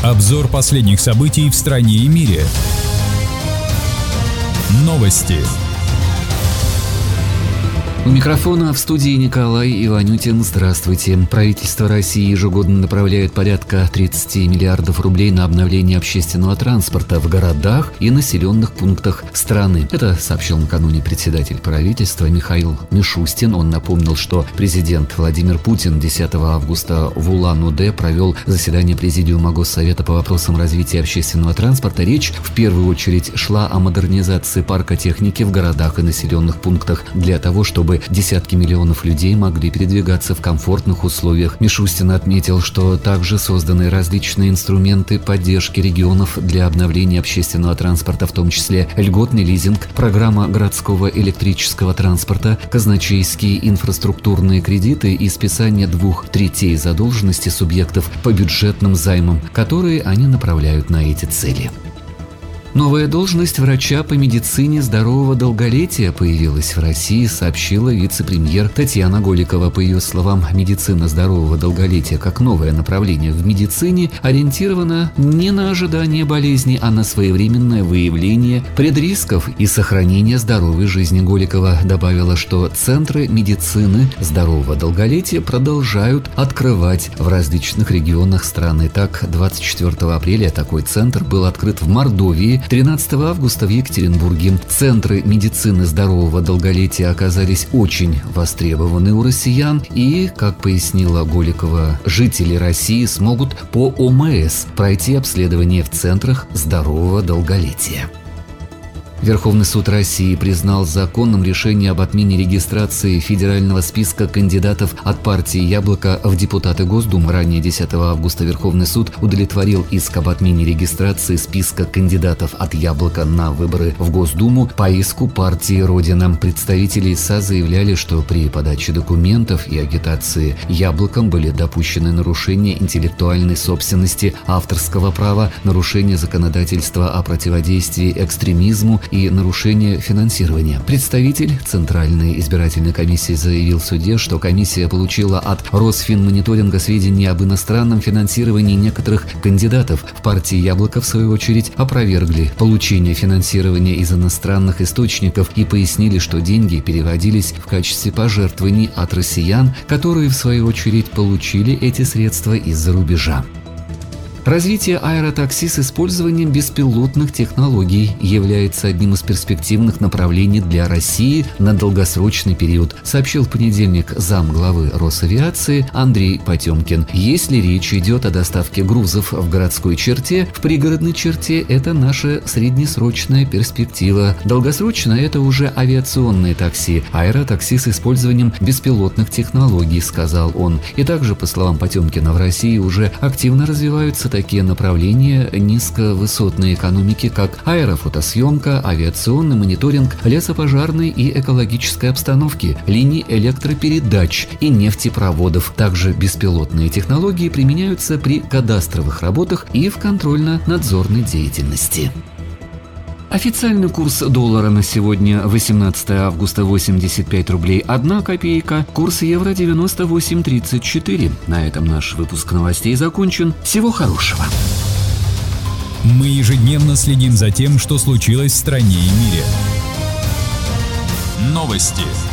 Обзор последних событий в стране и мире. Новости. У микрофона в студии Николай Иванютин. Здравствуйте. Правительство России ежегодно направляет порядка 30 миллиардов рублей на обновление общественного транспорта в городах и населенных пунктах страны. Это сообщил накануне председатель правительства Михаил Мишустин. Он напомнил, что президент Владимир Путин 10 августа в Улан-Удэ провел заседание Президиума Госсовета по вопросам развития общественного транспорта. Речь в первую очередь шла о модернизации парка техники в городах и населенных пунктах для того, чтобы десятки миллионов людей могли передвигаться в комфортных условиях. Мишустин отметил, что также созданы различные инструменты поддержки регионов для обновления общественного транспорта, в том числе льготный лизинг, программа городского электрического транспорта, казначейские инфраструктурные кредиты и списание 2/3 задолженности субъектов по бюджетным займам, которые они направляют на эти цели. Новая должность врача по медицине здорового долголетия появилась в России, сообщила вице-премьер Татьяна Голикова. По ее словам, медицина здорового долголетия как новое направление в медицине ориентирована не на ожидание болезни, а на своевременное выявление предрисков и сохранение здоровой жизни. Голикова добавила, что центры медицины здорового долголетия продолжают открывать в различных регионах страны. Так, 24 апреля такой центр был открыт в Мордовии, 13 августа в Екатеринбурге. Центры медицины здорового долголетия оказались очень востребованы у россиян и, как пояснила Голикова, жители России смогут по ОМС пройти обследование в центрах здорового долголетия. Верховный суд России признал законным решение об отмене регистрации федерального списка кандидатов от партии «Яблоко» в депутаты Госдумы. Ранее 10 августа Верховный суд удовлетворил иск об отмене регистрации списка кандидатов от «Яблоко» на выборы в Госдуму по иску партии «Родина». Представители ИСА заявляли, что при подаче документов и агитации «Яблоком» были допущены нарушения интеллектуальной собственности, авторского права, нарушение законодательства о противодействии экстремизму и нарушение финансирования. Представитель Центральной избирательной комиссии заявил в суде, что комиссия получила от Росфинмониторинга сведения об иностранном финансировании некоторых кандидатов. В партии «Яблоко», в свою очередь, опровергли получение финансирования из иностранных источников и пояснили, что деньги переводились в качестве пожертвований от россиян, которые, в свою очередь, получили эти средства из-за рубежа. Развитие аэротакси с использованием беспилотных технологий является одним из перспективных направлений для России на долгосрочный период, сообщил в понедельник замглавы Росавиации Андрей Потемкин. Если речь идет о доставке грузов в городской черте, в пригородной черте это наша среднесрочная перспектива. Долгосрочно это уже авиационные такси, аэротакси с использованием беспилотных технологий, сказал он. И также, по словам Потемкина, в России уже активно развиваются такие направления низковысотной экономики, как аэрофотосъемка, авиационный мониторинг лесопожарной и экологической обстановки, линий электропередач и нефтепроводов. Также беспилотные технологии применяются при кадастровых работах и в контрольно-надзорной деятельности. Официальный курс доллара на сегодня 18 августа 85 рублей 1 копейка, курс евро 98.34. На этом наш выпуск новостей закончен. Всего хорошего. Мы ежедневно следим за тем, что случилось в стране и мире. Новости.